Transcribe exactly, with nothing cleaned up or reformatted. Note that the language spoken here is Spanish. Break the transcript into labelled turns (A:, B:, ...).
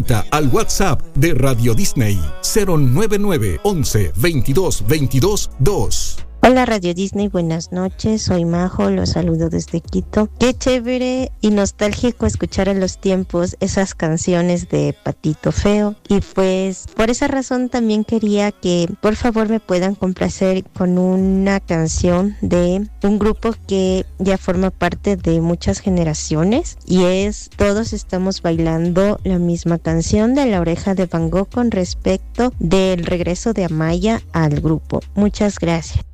A: Al WhatsApp de Radio Disney cero nueve nueve once veintidós veintidós dos.
B: Hola Radio Disney, buenas noches, soy Majo, los saludo desde Quito. Qué chévere y nostálgico escuchar en los tiempos esas canciones de Patito Feo. Y pues por esa razón también quería que por favor me puedan complacer con una canción de un grupo que ya forma parte de muchas generaciones y es Todos estamos bailando la misma canción de La Oreja de Van Gogh con respecto del regreso de Amaya al grupo. Muchas gracias.